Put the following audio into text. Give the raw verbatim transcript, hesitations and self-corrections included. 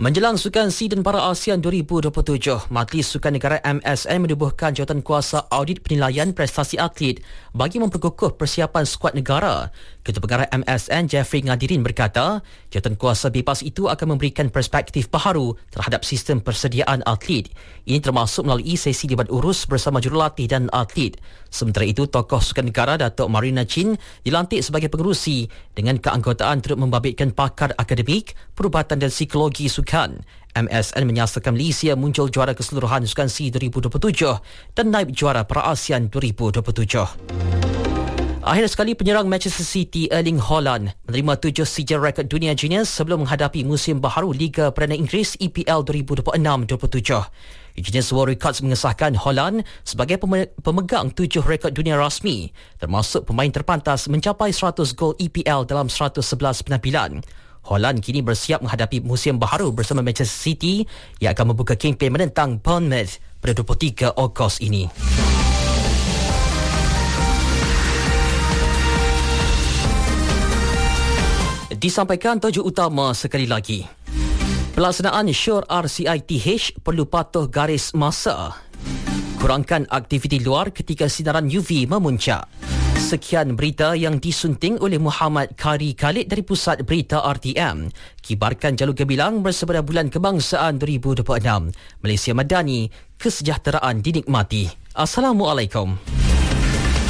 Menjelang Sukan SEA dan Para ASEAN dua ribu dua puluh tujuh, Majlis Sukan Negara M S N menubuhkan Jawatankuasa Audit Penilaian Prestasi Atlet bagi memperkukuh persiapan skuad negara. Ketua Pengarah M S N Jeffrey Ngadirin berkata, Jawatankuasa bebas itu akan memberikan perspektif baharu terhadap sistem persediaan atlet. Ini termasuk melalui sesi debat urus bersama jurulatih dan atlet. Sementara itu, tokoh sukan negara Datuk Marina Chin dilantik sebagai pengerusi dengan keanggotaan turut membabitkan pakar akademik, perubatan dan psikologi sukan. M S N menyasarkan Malaysia muncul juara keseluruhan Sukan SEA dua ribu dua puluh tujuh dan naib juara Para ASEAN dua ribu dua puluh tujuh. Akhir sekali, penyerang Manchester City Erling Haaland menerima tujuh sijil rekod dunia junior sebelum menghadapi musim baharu Liga Perdana Inggeris E P L dua ribu dua puluh enam dua puluh tujuh. Guinness World Records mengesahkan Haaland sebagai pemegang tujuh rekod dunia rasmi, termasuk pemain terpantas mencapai seratus gol E P L dalam seratus sebelas penampilan. Haaland kini bersiap menghadapi musim baharu bersama Manchester City yang akan membuka kempen menentang Bournemouth pada dua puluh tiga Ogos ini. Disampaikan tajuk utama sekali lagi. Pelaksanaan syur R C I T H perlu patuh garis masa. Kurangkan aktiviti luar ketika sinaran U V memuncak. Sekian berita yang disunting oleh Muhammad Kari Khalid dari Pusat Berita R T M. Kibarkan jalur gemilang bersama Bulan Kebangsaan dua ribu dua puluh enam. Malaysia Madani, kesejahteraan dinikmati. Assalamualaikum.